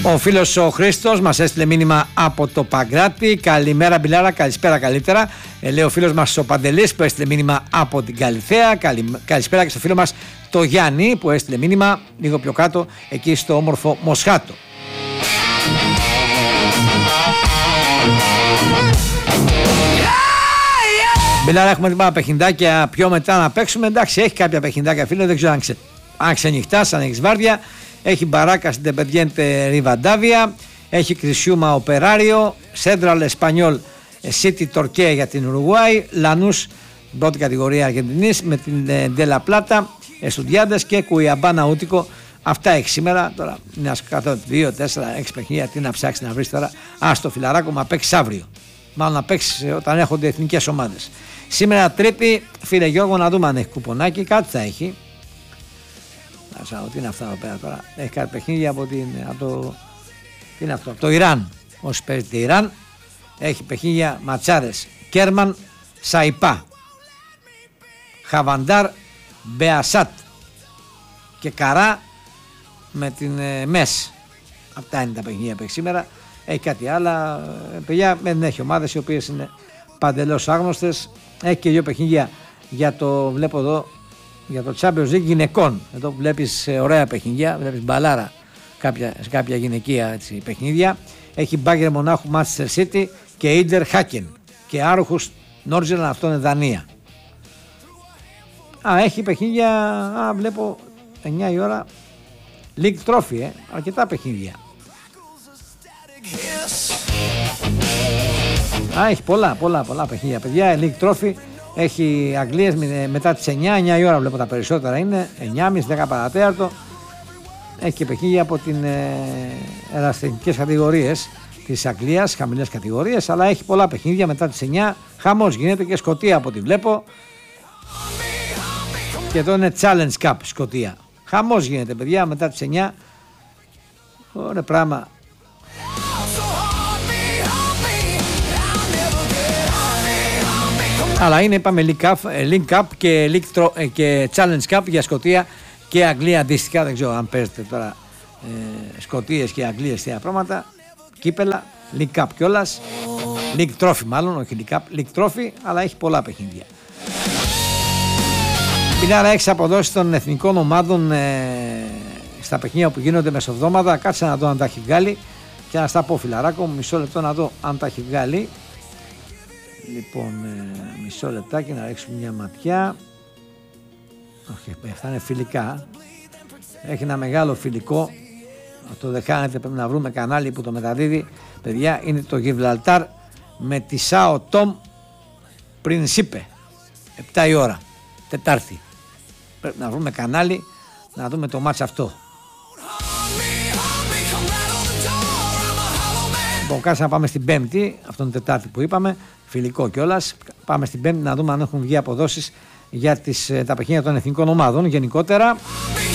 Ο φίλος ο Χρήστος μας έστειλε μήνυμα από το Παγκράτη. Καλημέρα Μπιλάρα, καλησπέρα καλύτερα. Λέει ο φίλος μας ο Παντελής που έστειλε μήνυμα από την Καλιθέα. Καλησπέρα και στο φίλο μας το Γιάννη που έστειλε μήνυμα λίγο πιο κάτω εκεί στο όμορφο Μοσχάτο. Μπιλάρα, έχουμε τίποτα παιχνιδάκια πιο μετά να παίξουμε. Εντάξει, έχει κάποια παιχνιδάκια φίλε, δεν ξέρω αν ξενυχτάς, αν έχεις βάρδια. Έχει Μπαράκα στην Τεπεντιέντε Ριβαντάβια, έχει Κρισιούμα Οπεράριο, Σέντραλ Εσπανιόλ City Τορκέ για την Ουρουγουάη, Λανούς πρώτη κατηγορία Αργεντινής με την Ντέλα Πλάτα, Εστουδιάντες και Κουιαμπά Ναούτικο. Αυτά έχει σήμερα. Τώρα μια 2, 4, 6 παιχνίδια. Τι να ψάξει να βρει τώρα. Το φιλαράκο μα παίξει αύριο. Μάλλον να παίξει όταν έρχονται εθνικές ομάδες. Σήμερα Τρίτη, φίλε Γιώργο, να δούμε αν έχει κουπονάκι. Κάτι θα έχει. Τι είναι αυτά εδώ πέρα τώρα. Έχει κάτι παιχνίδια από το Ιράν. Όσοι παίζετε Ιράν, έχει παιχνίδια ματσάρες. Κέρμαν Σαϊπά, Χαβαντάρ Μπεασάτ και Καρά με την ΜΕΣ. Αυτά είναι τα παιχνίδια που έχει σήμερα. Έχει κάτι άλλα. Παιδιά, δεν έχει ομάδες οι οποίες είναι παντελώς άγνωστες. Έχει και δύο παιχνίδια για το, βλέπω εδώ, για το Champions League γυναικών. Εδώ βλέπεις ωραία παιχνίδια, βλέπεις μπαλάρα σε κάποια γυναικεία έτσι, παιχνίδια. Έχει Μπάγκερ Μονάχου Manchester City και Ίντερ Χάκεν και Άρχους Νόρτζελαν, αυτό είναι Δανία. Έχει παιχνίδια, βλέπω 9 η ώρα League Trophy, αρκετά παιχνίδια. Έχει πολλά παιχνίδια παιδιά. League Trophy έχει Αγγλίες μετά τις 9 η ώρα βλέπω τα περισσότερα είναι 9.30, 10 παρατέταρτο. Έχει και παιχνίδια από την ερασιτεχνικές κατηγορίες της Αγγλίας, χαμηλές κατηγορίες, αλλά έχει πολλά παιχνίδια μετά τις 9. Χαμός γίνεται και Σκωτία από ό,τι βλέπω. Και εδώ είναι Challenge Cup Σκωτία. Χαμός γίνεται παιδιά μετά τις 9. Ωραία πράγμα. Αλλά είναι, είπαμε, Link Cup και Challenge Cup για Σκωτία και Αγγλία αντίστοιχα. Δεν ξέρω αν παίζετε τώρα Σκωτίες και Αγγλίες τέτοια πράγματα. Κύπελα, Link Cup κιόλας. League Trophy μάλλον, όχι Link Cup, League Trophy, αλλά έχει πολλά παιχνίδια. Πινάρα, έχεις αποδόσεις των εθνικών ομάδων στα παιχνίδια που γίνονται μεσοβδόμαδα. Κάτσε να δω αν τα έχει βγάλει και να στα πω φιλαράκο, μισό λεπτό να δω αν τα έχει βγάλει. Λοιπόν, μισό λεπτάκι να ρίξουμε μια ματιά. Όχι, αυτά είναι φιλικά. Έχει ένα μεγάλο φιλικό. Αυτό δεν κάνετε, πρέπει να βρούμε κανάλι που το μεταδίδει. Παιδιά, είναι το Γιβραλτάρ με τη Σάο Τόμ Πρινσίπε. 7 η ώρα, Τετάρτη. Πρέπει να βρούμε κανάλι να δούμε το μάτς αυτό. Λοιπόν, κάτσε να πάμε στην Πέμπτη, αυτό είναι Τετάρτη που είπαμε, φιλικό κιόλας. Πάμε στην Πέμπτη να δούμε αν έχουν βγει αποδόσεις για τα παιχνίδια των εθνικών ομάδων γενικότερα.